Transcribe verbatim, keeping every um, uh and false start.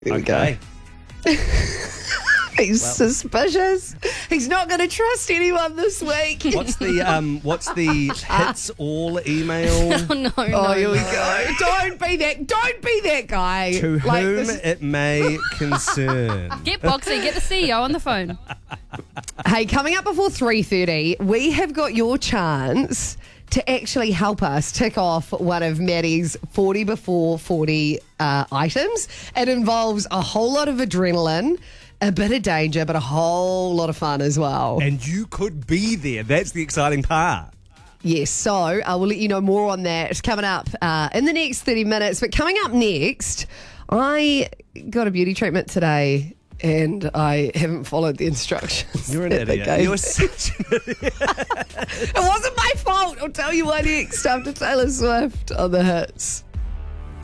There Okay. we go. He's well. suspicious. He's not going to trust anyone this week. What's the um? What's the hits all email? Oh, no, Oh, no, here we no. go. Don't be that. Don't be that guy. To Like whom this- it may concern. Get Boxy, get the C E O on the phone. Hey, coming up before three thirty, we have got your chance to actually help us tick off one of Maddie's forty before forty uh, items. It involves a whole lot of adrenaline, a bit of danger, but a whole lot of fun as well. And you could be there. That's the exciting part. Yes, so I will let you know more on that coming up uh, in the next thirty minutes. But coming up next, I got a beauty treatment today and I haven't followed the instructions. You're an that they idiot. gave You're me. such an idiot. It wasn't my fault. I'll tell you why next after Taylor Swift on the hits.